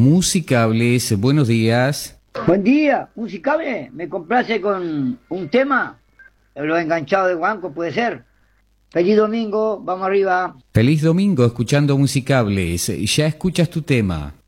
Musicables, buenos días. Buen día, Musicable, ¿me complace con un tema? Los enganchados de Guanco, puede ser. Feliz domingo, vamos arriba. Feliz domingo escuchando Musicables. Ya escuchas tu tema.